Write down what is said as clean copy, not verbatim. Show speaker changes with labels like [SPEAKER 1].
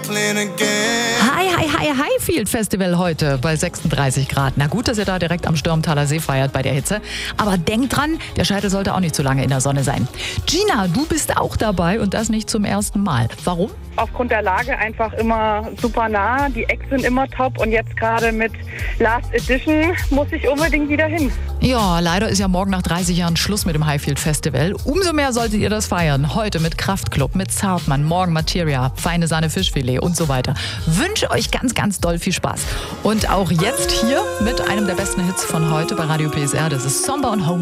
[SPEAKER 1] Hi, Highfield Festival heute bei 36 Grad. Na gut, dass ihr da direkt am Stürmtaler See feiert bei der Hitze. Aber denkt dran, der Scheitel sollte auch nicht zu lange in der Sonne sein. Gina, du bist auch dabei und das nicht zum ersten Mal. Warum?
[SPEAKER 2] Aufgrund der Lage einfach immer super nah. Die Acts sind immer top und jetzt gerade mit Last Edition muss ich unbedingt wieder hin.
[SPEAKER 1] Ja, leider ist ja morgen nach 30 Jahren Schluss mit dem Highfield Festival. Umso mehr solltet ihr das feiern. Heute mit Kraftklub, mit Zartmann, morgen Materia, feine Sahne Fischfilet und so weiter. Wünsche euch ganz, ganz doll viel Spaß. Und auch jetzt hier mit einem der besten Hits von heute bei Radio PSR. Das ist Somber und Home.